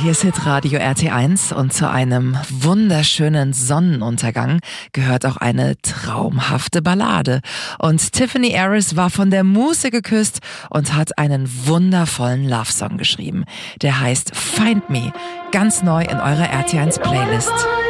Hier ist Hitradio RT1 und zu einem wunderschönen Sonnenuntergang gehört auch eine traumhafte Ballade. Und Tiffany Harris war von der Muse geküsst und hat einen wundervollen Love-Song geschrieben. Der heißt Find Me, ganz neu in eurer RT1 Playlist.